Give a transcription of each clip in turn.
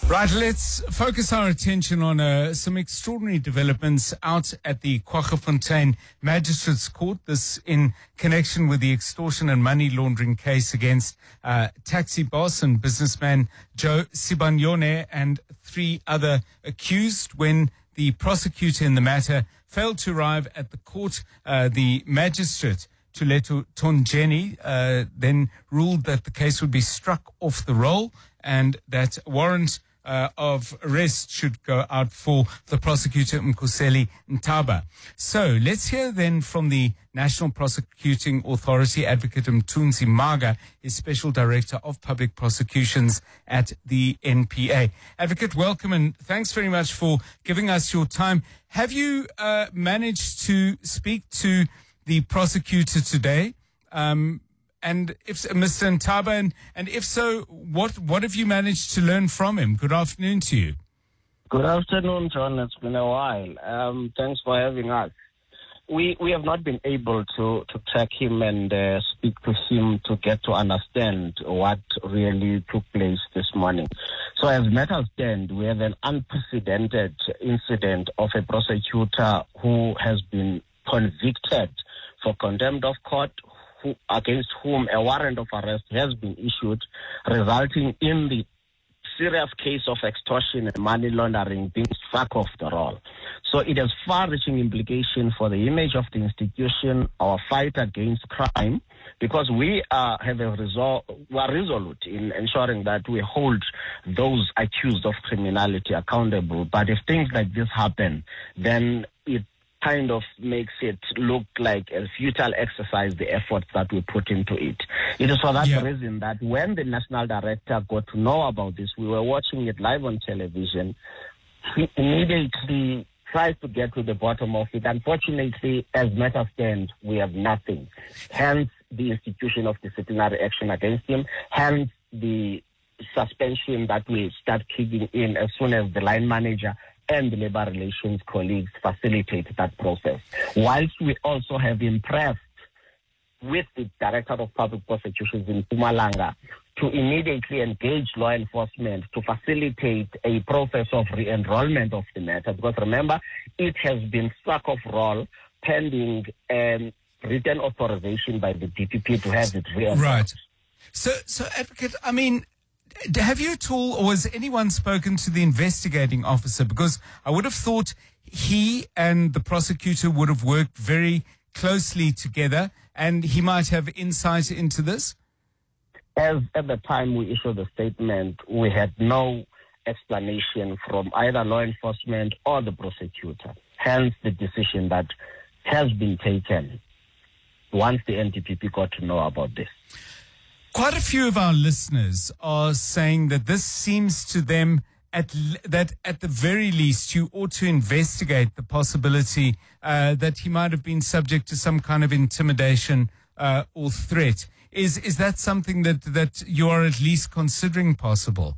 Right, let's focus our attention on some extraordinary developments out at the Kwaggafontein Magistrates Court. This in connection with the extortion and money laundering case against taxi boss and businessman Joe Sibanyone and three other accused. When the prosecutor in the matter failed to arrive at the court, the magistrate Tuleto Tonjeni then ruled that the case would be struck off the roll and that warrant of arrest should go out for the prosecutor Mkhuseli Ntaba. So let's hear then from the National Prosecuting Authority, Advocate Mthunzi Maga, his Special Director of Public Prosecutions at the NPA. Advocate, welcome and thanks very much for giving us your time. Have you managed to speak to the prosecutor today? And if Mr. Ntaba, and if so, what have you managed to learn from him? Good afternoon to you. Good afternoon, John. It's been a while. Thanks for having us. We have not been able to track him and speak to him to get to understand what really took place this morning. So as matters stand, we have an unprecedented incident of a prosecutor who has been convicted for contempt of court, against whom a warrant of arrest has been issued, resulting in the serious case of extortion and money laundering being struck off the roll. So it has far-reaching implications for the image of the institution, our fight against crime, because we are resolute in ensuring that we hold those accused of criminality accountable. But if things like this happen, then it kind of makes it look like a futile exercise, the efforts that we put into it. It is for that reason that when the national director got to know about this, we were watching it live on television. He immediately tried to get to the bottom of it. Unfortunately, as matters stand, we have nothing. Hence, the institution of disciplinary action against him. Hence, the suspension that we start kicking in as soon as the line manager and the labor relations colleagues facilitate that process. Whilst we also have impressed with the Director of Public Prosecutions in Mpumalanga to immediately engage law enforcement to facilitate a process of re-enrollment of the matter, because remember, it has been struck off roll pending written authorization by the DPP to have it re-enrolled. Right. So Advocate, I mean, have you at all, or has anyone spoken to the investigating officer? Because I would have thought he and the prosecutor would have worked very closely together and he might have insight into this. As at the time we issued the statement, we had no explanation from either law enforcement or the prosecutor. Hence the decision that has been taken once the NDPP got to know about this. Quite a few of our listeners are saying that this seems to them that at the very least you ought to investigate the possibility that he might have been subject to some kind of intimidation or threat. Is that something that you are at least considering possible?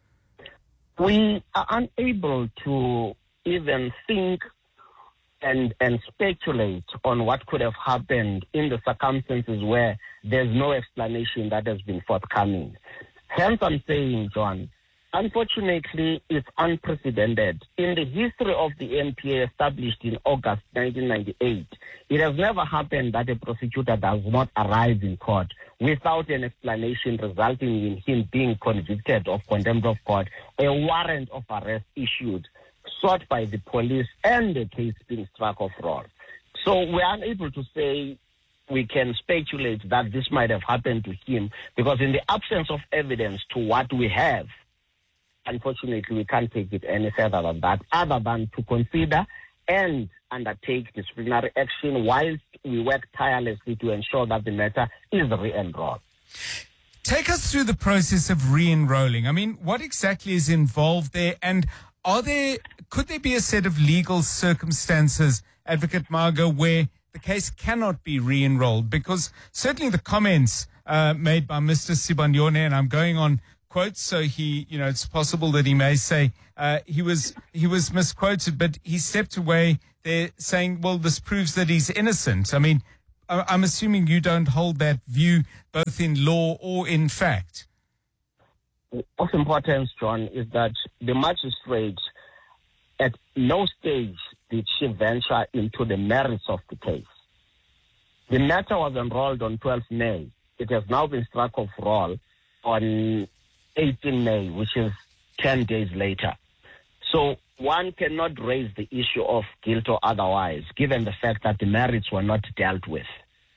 We are unable to even think and speculate on what could have happened in the circumstances where there's no explanation that has been forthcoming. Hence, I'm saying, John, unfortunately, it's unprecedented. In the history of the NPA established in August 1998, it has never happened that a prosecutor does not arrive in court without an explanation resulting in him being convicted of contempt of court, a warrant of arrest issued, sought by the police, and the case being struck off roll. So we're unable to say we can speculate that this might have happened to him, because in the absence of evidence to what we have, unfortunately, we can't take it any further than that, other than to consider and undertake disciplinary action whilst we work tirelessly to ensure that the matter is re-enrolled. Take us through the process of re-enrolling. I mean, what exactly is involved there, and could there be a set of legal circumstances, Advocate Maga, where the case cannot be re-enrolled? Because certainly the comments made by Mr. Sibanyone, and I'm going on quotes, so it's possible that he may say he was misquoted, but he stepped away there saying, well, this proves that he's innocent. I mean, I'm assuming you don't hold that view both in law or in fact. Of importance, John, is that the magistrate at no stage did she venture into the merits of the case. The matter was enrolled on 12th May. It has now been struck off roll on 18 May, which is 10 days later. So one cannot raise the issue of guilt or otherwise, given the fact that the merits were not dealt with.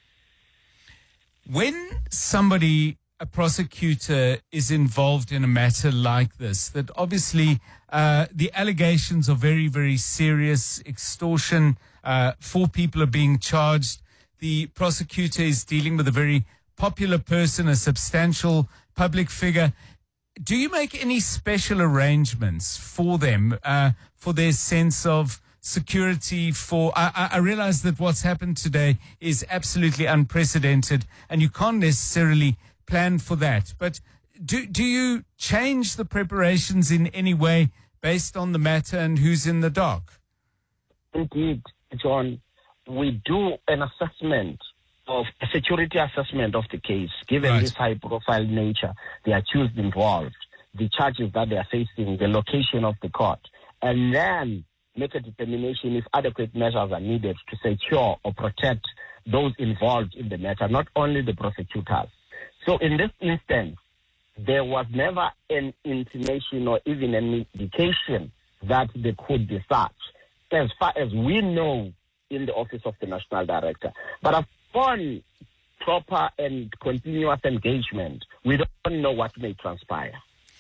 When somebody, a prosecutor, is involved in a matter like this, that obviously the allegations are very, very serious, extortion, 4 people are being charged. The prosecutor is dealing with a very popular person, a substantial public figure. Do you make any special arrangements for them, for their sense of security? I realize that what's happened today is absolutely unprecedented and you can't necessarily plan for that. But do you change the preparations in any way based on the matter and who's in the dock? Indeed, John. We do an assessment of a security assessment of the case, given this high-profile nature, the accused involved, the charges that they are facing, the location of the court, and then make a determination if adequate measures are needed to secure or protect those involved in the matter, not only the prosecutors. So in this instance, there was never an intimation or even an indication that they could be such, as far as we know, in the Office of the National Director. But upon proper and continuous engagement, we don't know what may transpire.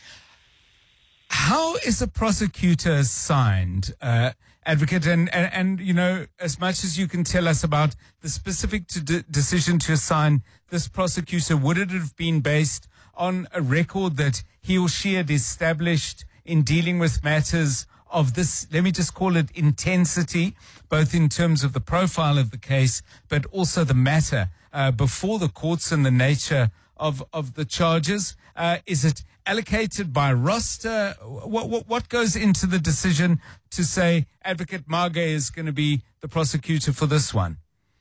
How is a prosecutor assigned, advocate? And you know, as much as you can tell us about the specific decision to assign this prosecutor, would it have been based on a record that he or she had established in dealing with matters of this, let me just call it, intensity, both in terms of the profile of the case, but also the matter before the courts and the nature of the charges? Is it allocated by roster? What goes into the decision to say Advocate Mage is going to be the prosecutor for this one?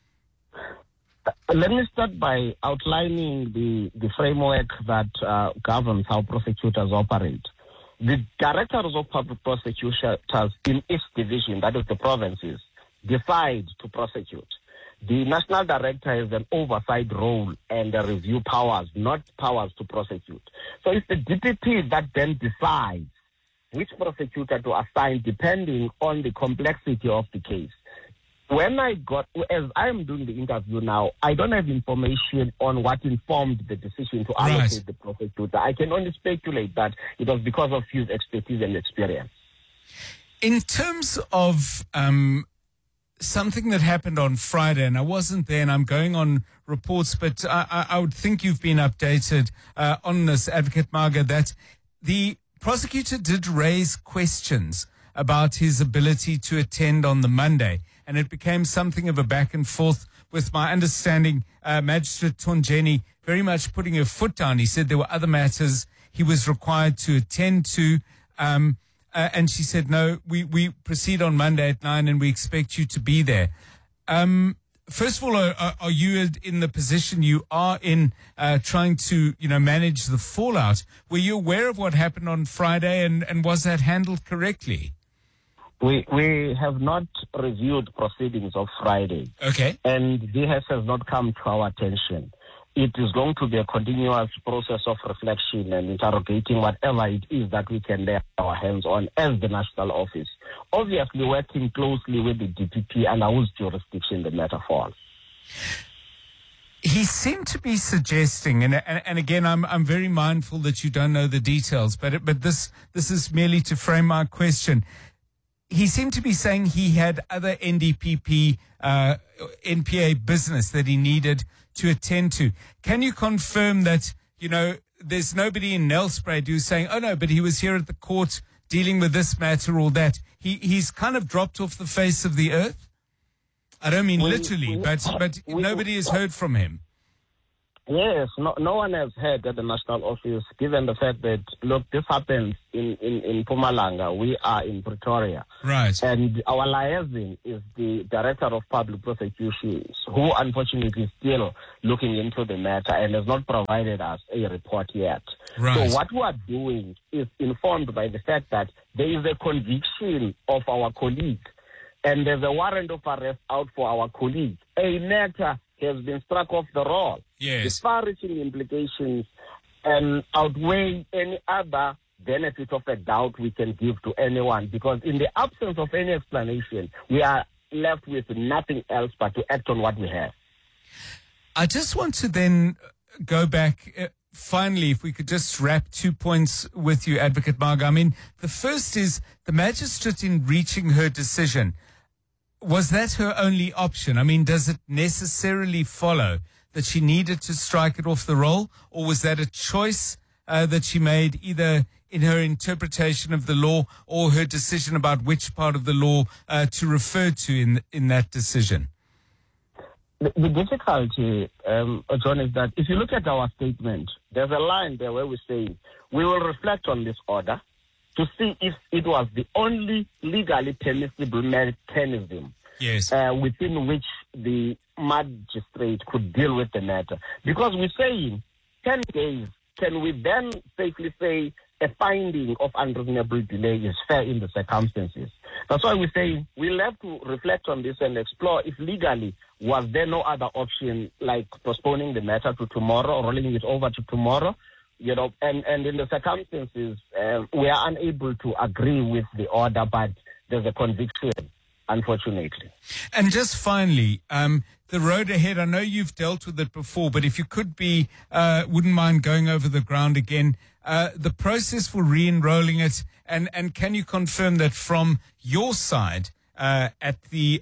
Let me start by outlining the framework that governs how prosecutors operate. The directors of public prosecutors in each division, that is the provinces, decide to prosecute. The national director has an oversight role and review powers, not powers to prosecute. So it's the DPP that then decides which prosecutor to assign depending on the complexity of the case. As I am doing the interview now, I don't have information on what informed the decision to allocate the prosecutor. I can only speculate that it was because of his expertise and experience. In terms of something that happened on Friday, and I wasn't there and I'm going on reports, but I would think you've been updated on this, Advocate Mage, that the prosecutor did raise questions about his ability to attend on the Monday. And it became something of a back and forth, with my understanding, Magistrate Tonjeni very much putting her foot down. He said there were other matters he was required to attend to. And she said, no, we proceed on Monday at 9 and we expect you to be there. First of all, are you in the position you are in, trying to, manage the fallout? Were you aware of what happened on Friday and was that handled correctly? We have not reviewed proceedings of Friday. Okay. And this has not come to our attention. It is going to be a continuous process of reflection and interrogating whatever it is that we can lay our hands on as the national office. Obviously working closely with the DPP and whose jurisdiction the matter falls. He seemed to be suggesting, and again, I'm very mindful that you don't know the details, but this is merely to frame my question. He seemed to be saying he had other NDPP, NPA business that he needed to attend to. Can you confirm that, there's nobody in Nelspruit who's saying, oh no, but he was here at the court dealing with this matter or that? He's kind of dropped off the face of the earth? I don't mean literally, but nobody has heard from him. Yes, no one has heard at the national office, given the fact that, look, this happens in Mpumalanga. We are in Pretoria. Right. And our liaison is the Director of Public Prosecutions, who unfortunately is still looking into the matter and has not provided us a report yet. Right. So what we are doing is informed by the fact that there is a conviction of our colleague and there's a warrant of arrest out for our colleague. A matter has been struck off the roll. Yes. The far-reaching implications outweigh any other benefit of a doubt we can give to anyone, because in the absence of any explanation, we are left with nothing else but to act on what we have. I just want to then go back. Finally, if we could just wrap 2 points with you, Advocate Maga. I mean, the first is the magistrate in reaching her decision. Was that her only option? I mean, does it necessarily follow that she needed to strike it off the roll, or was that a choice that she made either in her interpretation of the law or her decision about which part of the law to refer to in that decision? The difficulty, John, is that if you look at our statement, there's a line there where we say we will reflect on this order to see if it was the only legally permissible mechanism within which the magistrate could deal with the matter. Because we're saying 10 days, can we then safely say a finding of unreasonable delay is fair in the circumstances? That's why we're saying we'll have to reflect on this and explore if legally was there no other option like postponing the matter to tomorrow or rolling it over to tomorrow. And in the circumstances, we are unable to agree with the order, but there's a conviction, unfortunately. And just finally, the road ahead, I know you've dealt with it before, but if you could wouldn't mind going over the ground again, the process for re-enrolling it, and can you confirm that from your side at the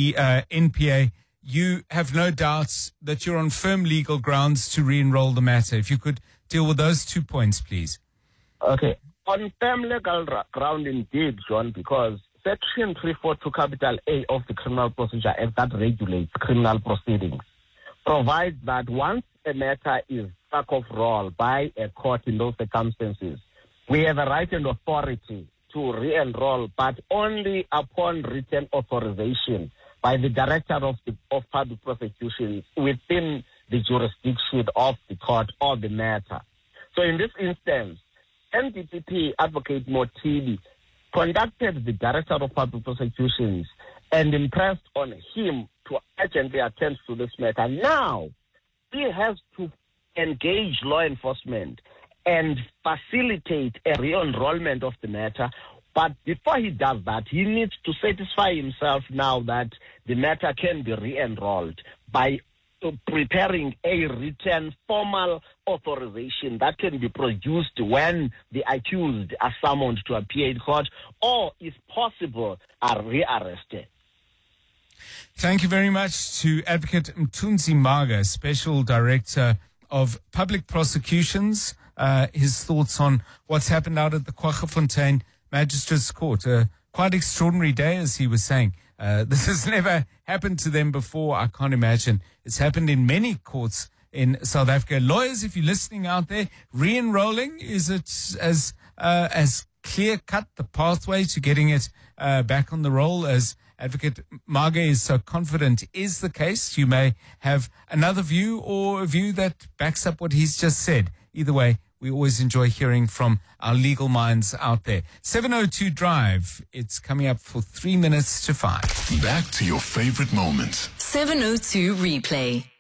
NPA, you have no doubts that you're on firm legal grounds to re-enroll the matter? If you could deal with those 2 points, please. Okay. On firm legal ground indeed, John, because Section 342 capital A of the Criminal Procedure Act that regulates criminal proceedings provides that once a matter is struck off roll by a court in those circumstances, we have a right and authority to re-enroll, but only upon written authorization by the Director of Public Prosecutions within the jurisdiction of the court or the matter. So in this instance, NDPP Advocate Motili conducted the Director of Public Prosecutions and impressed on him to urgently attend to this matter. Now, he has to engage law enforcement and facilitate a re-enrollment of the matter. But before he does that, he needs to satisfy himself now that the matter can be re-enrolled by preparing a written formal authorization that can be produced when the accused are summoned to appear in court or, if possible, are rearrested. Thank you very much to Advocate Mthunzi Maga, Special Director of Public Prosecutions. His thoughts on what's happened out at the Kwaggafontein Magistrates Court. Quite extraordinary day, as he was saying. This has never happened to them before. I can't imagine. It's happened in many courts in South Africa. Lawyers, if you're listening out there, re-enrolling, is it as clear-cut the pathway to getting it back on the roll as Advocate Maga is so confident is the case? You may have another view or a view that backs up what he's just said. Either way, we always enjoy hearing from our legal minds out there. 702 Drive. It's coming up for 3 minutes to 5. Back to your favorite moments. 702 Replay.